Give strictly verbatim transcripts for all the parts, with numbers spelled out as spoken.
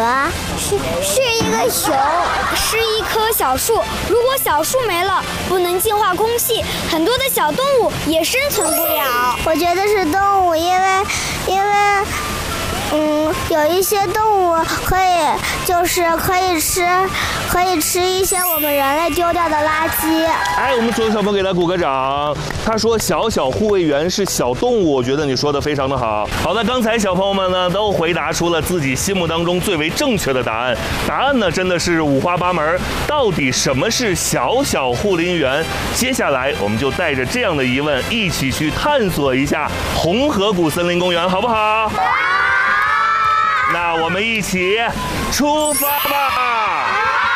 是是一个熊， 是一棵小树。如果小树没了，不能净化空气，很多的小动物也生存不了。 我觉得是动物，因为因为。嗯，有一些动物可以，就是可以吃，可以吃一些我们人类丢掉的垃圾。 哎，我们所有小朋友给他鼓个掌。他说小小护卫员是小动物，我觉得你说的非常的好。好的，刚才小朋友们呢都回答出了自己心目当中最为正确的答案，答案呢真的是五花八门。到底什么是小小护林员？接下来我们就带着这样的疑问，一起去探索一下红河谷森林公园，好不好？那我们一起出发吧！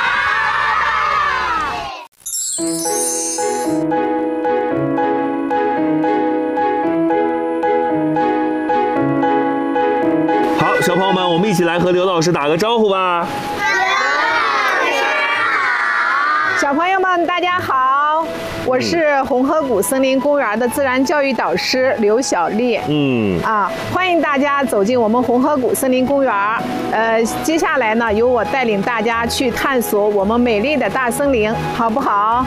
好，小朋友们，我们一起来和刘老师打个招呼吧。 小朋友们，大家好，我是红河谷森林公园的自然教育导师刘小丽。嗯，啊，欢迎大家走进我们红河谷森林公园。呃，接下来呢，由我带领大家去探索我们美丽的大森林，好不好？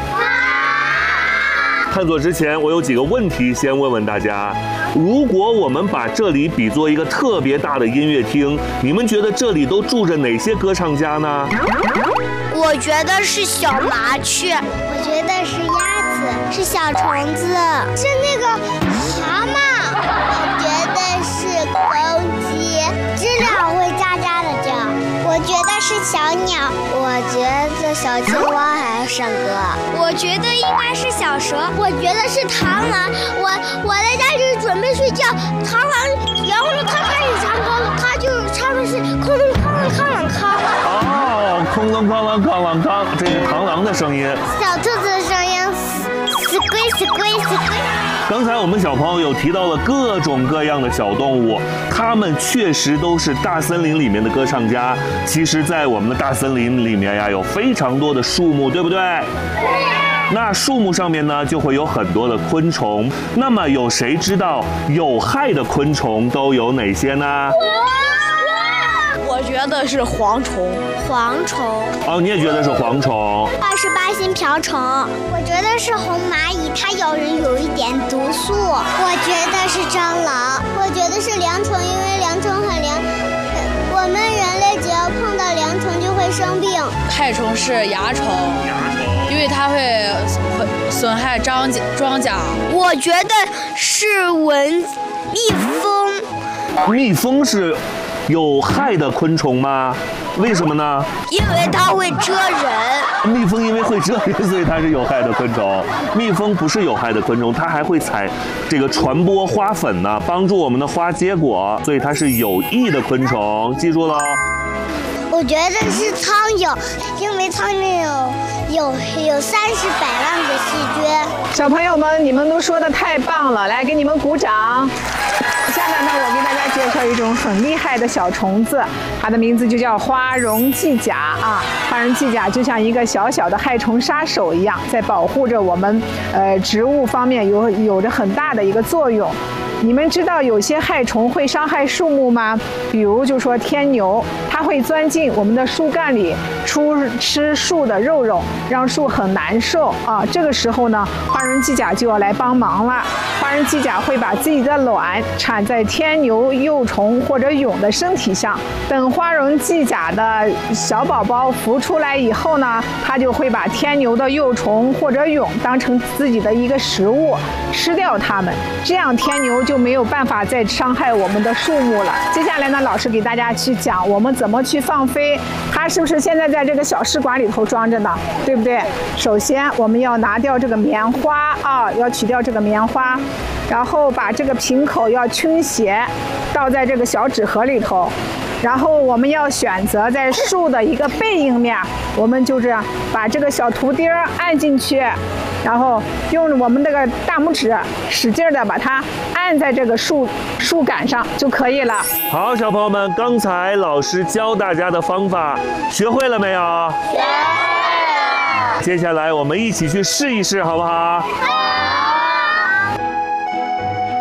探索之前，我有几个问题先问问大家。如果我们把这里比作一个特别大的音乐厅，你们觉得这里都住着哪些歌唱家呢？ 我觉得是小麻雀， 我觉得是鸭子，是小虫子，是那个蛤蟆，我觉得是公鸡，知了会喳喳的叫。我觉得是小鸟，我觉得小青蛙还要唱歌。 我觉得应该是小蛇， 我觉得是螳螂。我我在家里准备睡觉，螳螂，然后呢，它开始唱歌了，它就唱的是空空哐啷哐啷哐。 哦，空啷哐啷哐啷哐，这是螳螂的声音。 小兔子的声音，死龟死龟死龟。 刚才我们小朋友有提到了各种各样的小动物，它们确实都是大森林里面的歌唱家。其实，在我们的大森林里面呀，有非常多的树木，对不对？那树木上面呢，就会有很多的昆虫。那么，有谁知道有害的昆虫都有哪些呢？ 我觉得是蝗虫， 蝗虫。 哦，你也觉得是蝗虫？ 二十八星瓢虫。我觉得是红蚂蚁，它咬人有一点毒素。我觉得是蟑螂。我觉得是凉虫，因为凉虫很凉，我们人类只要碰到凉虫就会生病。 害虫是蚜虫，因为它会损害庄稼庄稼。 我觉得是蚊蜜蜂。 蜜蜂是有害的昆虫吗？为什么呢？ 因为它会蛰人。 蜜蜂因为会蛰人，所以它是有害的昆虫。蜜蜂不是有害的昆虫，它还会采这个传播花粉呢，帮助我们的花结果，所以它是有益的昆虫，记住了。 我觉得是苍蝇，因为苍蝇有有有三十百万个细菌。 小朋友们，你们都说的太棒了，来给你们鼓掌。下面呢，我给大家介绍一种很厉害的小虫子，它的名字就叫花绒寄甲啊。花绒寄甲就像一个小小的害虫杀手一样，在保护着我们呃植物方面有有着很大的一个作用。你们知道有些害虫会伤害树木吗？比如就说天牛，它会钻进我们的树干里，出吃树的肉肉，让树很难受啊。这个时候呢，花绒寄甲就要来帮忙了。花绒寄甲会把自己的卵产在天牛幼虫或者蛹的身体上，等花绒寄甲的小宝宝孵出来以后呢，它就会把天牛的幼虫或者蛹当成自己的一个食物，吃掉它们，这样天牛就没有办法再伤害我们的树木了。接下来呢，老师给大家去讲我们怎么去放飞。它是不是现在在这个小试管里头装着呢？对不对？首先我们要拿掉这个棉花啊，要取掉这个棉花，然后把这个瓶口要倾斜，倒在这个小纸盒里头。然后我们要选择在树的一个背影面，我们就这样把这个小图钉按进去，然后用我们这个大拇指使劲的把它按在这个树树干上就可以了。 好，小朋友们，刚才老师教大家的方法学会了没有？学会了。接下来我们一起去试一试，好不好？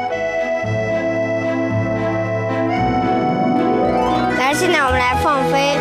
来，现在我们来放飞。